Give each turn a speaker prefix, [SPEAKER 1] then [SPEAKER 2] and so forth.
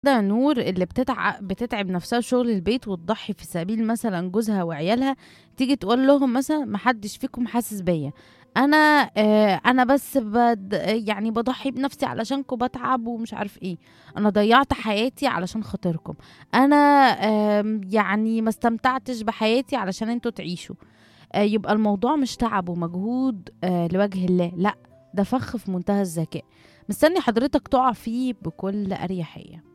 [SPEAKER 1] ده نور اللي بتتعب نفسها في شغل البيت وتضحي في سبيل مثلا جوزها وعيالها، تيجي تقول لهم مثلا محدش فيكم حاسس بيا. انا انا بس يعني بضحي بنفسي علشانكم، بتعب ومش عارف ايه. انا ضيعت حياتي علشان خاطركم. انا يعني ما استمتعتش بحياتي علشان انتوا تعيشوا. يبقى الموضوع مش تعب ومجهود لوجه الله، لا، ده فخ في منتهى الذكاء، مستني حضرتك تقع فيه بكل أريحية.